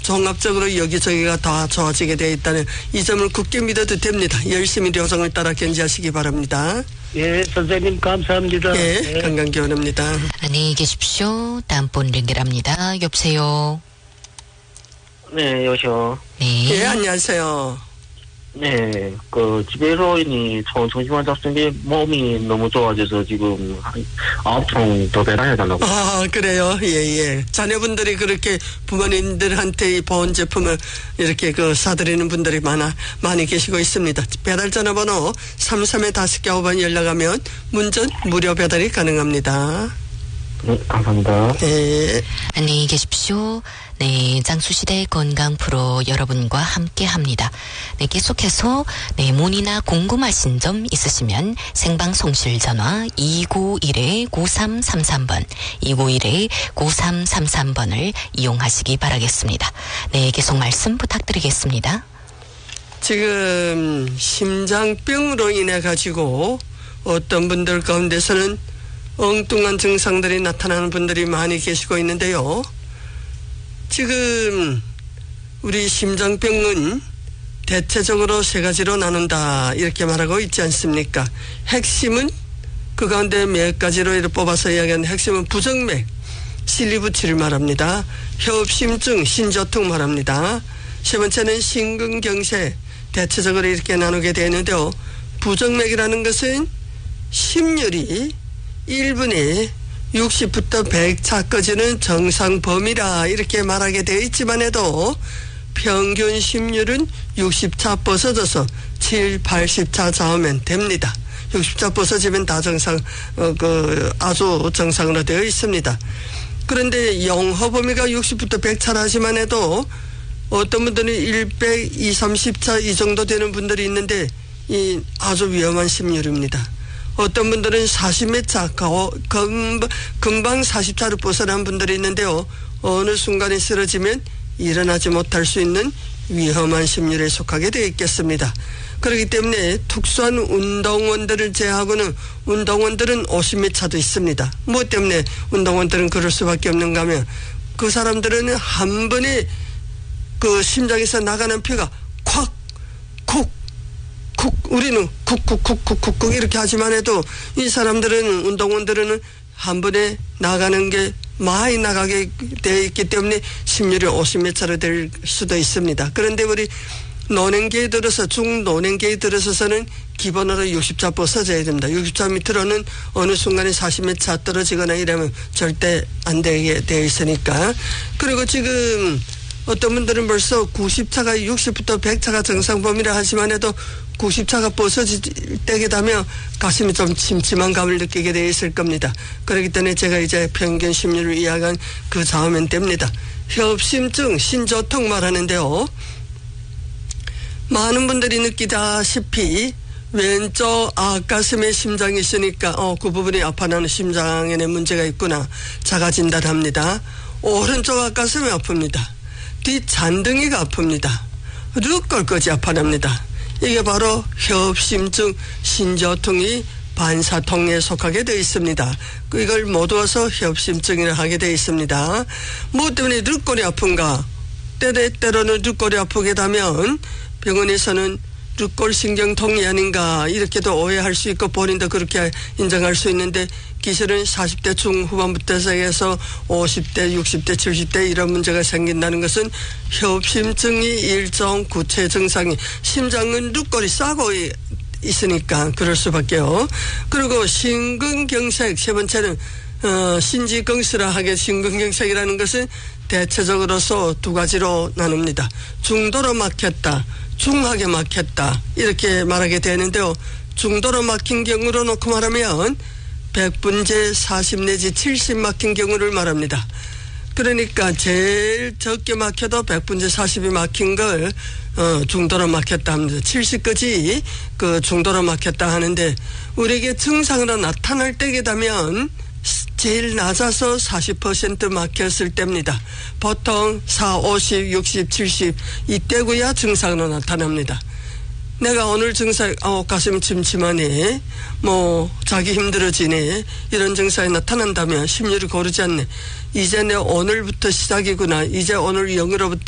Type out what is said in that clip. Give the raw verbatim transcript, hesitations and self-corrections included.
종합적으로 여기저기가 다 좋아지게 되어 있다는 이 점을 굳게 믿어도 됩니다. 열심히 요정을 따라 견지하시기 바랍니다. 예, 선생님 감사합니다. 예, 예. 건강기원입니다. 안녕히 계십시오. 다음 분 연결합니다. 여보세요. 네, 여보세요. 네. 예, 안녕하세요. 네, 그 지배로인이 정신만 잡는데 몸이 너무 좋아져서 지금 한 아홉 통 더 배달해 달라고. 아, 그래요? 예, 예. 자녀분들이 그렇게 부모님들한테 이 보온 제품을 이렇게 그 사드리는 분들이 많아, 많이 계시고 있습니다. 배달 전화번호 삼삼에 다섯 개 오 번 연락하면 문전 무료 배달이 가능합니다. 네, 감사합니다. 예. 안녕히 계십시오. 네, 장수시대 건강 프로 여러분과 함께 합니다. 네, 계속해서 네, 문의나 궁금하신 점 있으시면 생방송실 전화 이구일 구삼삼삼 번, 이구일 구삼삼삼 번을 이용하시기 바라겠습니다. 네, 계속 말씀 부탁드리겠습니다. 지금 심장병으로 인해 가지고 어떤 분들 가운데서는 엉뚱한 증상들이 나타나는 분들이 많이 계시고 있는데요. 지금 우리 심장병은 대체적으로 세 가지로 나눈다 이렇게 말하고 있지 않습니까? 핵심은 그 가운데 몇 가지로 이렇게 뽑아서 이야기하는 핵심은 부정맥, 실리부치를 말합니다. 협심증, 신저통 말합니다. 세 번째는 심근경색, 대체적으로 이렇게 나누게 되는데요. 부정맥이라는 것은 심률이 일 분에 육십부터 백 차까지는 정상 범위라 이렇게 말하게 되어 있지만 해도 평균 심률은 육십 차 벗어져서 칠, 팔십 차 좌우면 됩니다. 육십 차 벗어지면 다 정상, 어, 그, 아주 정상으로 되어 있습니다. 그런데 영하 범위가 육십부터 백 차라 하지만 해도 어떤 분들은 백, 이백, 삼십 차 이 정도 되는 분들이 있는데 이 아주 위험한 심률입니다. 어떤 분들은 사십 몇 차, 금방, 금방 사십 차로 벗어난 분들이 있는데요. 어느 순간에 쓰러지면 일어나지 못할 수 있는 위험한 심률에 속하게 되어 있겠습니다. 그렇기 때문에 특수한 운동원들을 제외하고는 운동원들은 오십 몇 차도 있습니다. 뭐 때문에 운동원들은 그럴 수밖에 없는가 하면 그 사람들은 한 번에 그 심장에서 나가는 피가 콱, 쿡, 쿡, 우리는 쿡쿡쿡쿡쿡 이렇게 하지만 해도 이 사람들은 운동원들은 한 번에 나가는 게 많이 나가게 되어 있기 때문에 심률이 오십 몇 차로 될 수도 있습니다. 그런데 우리 노년기에 들어서 중노년기에 들어서서는 기본으로 육십 차 벗어져야 됩니다. 육십 차 밑으로는 어느 순간에 사십 몇 차 떨어지거나 이러면 절대 안 되게 되어 있으니까. 그리고 지금 어떤 분들은 벌써 구십 차가 육십부터 백 차가 정상 범위라 하지만 해도 구십 차가 벗어질 때게 되면 가슴이 좀 침침한 감을 느끼게 되어 있을 겁니다. 그렇기 때문에 제가 이제 평균 심률을 이야기한 그 다음엔 됩니다. 협심증, 신저통 말하는데요. 많은 분들이 느끼다시피 왼쪽 앞가슴에 심장이 있으니까 어, 그 부분이 아파나는 심장에 문제가 있구나 자가진단 합니다. 오른쪽 앞가슴이 아픕니다. 뒷 잔등이가 아픕니다. 르꼴까지 아파납니다. 이게 바로 협심증, 신저통이 반사통에 속하게 되어 있습니다. 이걸 모두어서 협심증이라 하게 되어 있습니다. 뭐 때문에 르꼴이 아픈가? 때때 때로는 르꼴이 아프게 되면 병원에서는 르꼴신경통이 아닌가 이렇게도 오해할 수 있고 본인도 그렇게 인정할 수 있는데 기술은 사십 대 중후반부터 해서 오십 대, 육십 대, 칠십 대 이런 문제가 생긴다는 것은 협심증이 일종 구체 증상이 심장은 르꼴이 싸고 있으니까 그럴 수밖에요. 그리고 심근경색 세 번째는 어, 신지경스라 하게 심근경색이라는 것은 대체적으로서 두 가지로 나눕니다. 중도로 막혔다, 중하게 막혔다 이렇게 말하게 되는데요. 중도로 막힌 경우로 놓고 말하면 백분제 사십 내지 칠십 막힌 경우를 말합니다. 그러니까 제일 적게 막혀도 백분제 사십이 막힌 걸 어, 중도로 막혔다 합니다. 칠십까지 그 중도로 막혔다 하는데 우리에게 증상으로 나타날 때게 되면 제일 낮아서 사십 퍼센트 막혔을 때입니다. 보통 사, 오십, 육십, 칠십 이때고야 증상으로 나타납니다. 내가 오늘 증상, 어, 가슴 침침하네, 뭐, 자기 힘들어지네, 이런 증상이 나타난다면 심률이 고르지 않네. 이제 내 오늘부터 시작이구나. 이제 오늘 영으로부터